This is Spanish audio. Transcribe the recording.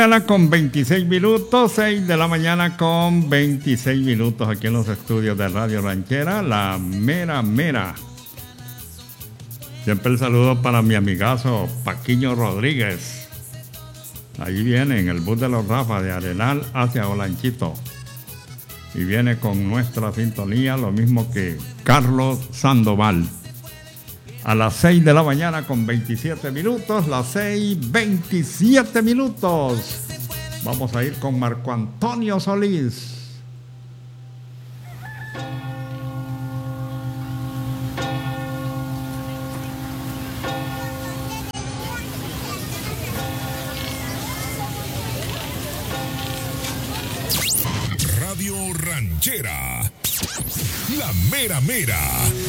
Mañana con 26 minutos, 6 de la mañana con 26 minutos aquí en los estudios de Radio Ranchera, la mera mera. Siempre el saludo para mi amigazo Paquiño Rodríguez. Ahí viene en el bus de los Rafa de Arenal hacia Olanchito. Y viene con nuestra sintonía lo mismo que Carlos Sandoval. A las 6 de la mañana con 27 minutos, las 6:27 minutos. Vamos a ir con Marco Antonio Solís. Radio Ranchera, la mera mera.